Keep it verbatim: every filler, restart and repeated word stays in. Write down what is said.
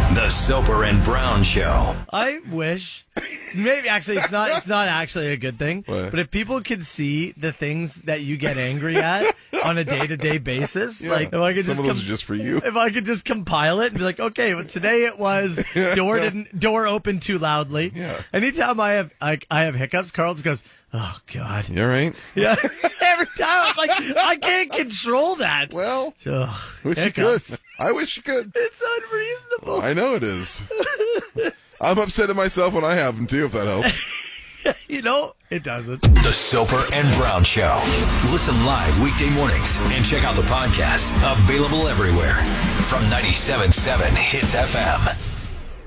The Soper and Brown Show. I wish, maybe actually it's not. It's not actually a good thing. What? But if people could see the things that you get angry at on a day-to-day basis, Yeah. like if I could Some just of those com- are just for you. If I could just compile it and be like, okay, well, today it was door didn't door opened too loudly. Yeah. Anytime I have I, I have hiccups, Carl just goes, oh God. You all right? Yeah. Every time I'm like, I can't control that. Well, Ugh, wish you hiccups. could. I wish you could. It's unreasonable. I know it is. I'm upset at myself when I have them, too, if that helps. You know, it doesn't. The Soper and Brown Show. Listen live weekday mornings and check out the podcast. Available everywhere from ninety-seven point seven Hits F M.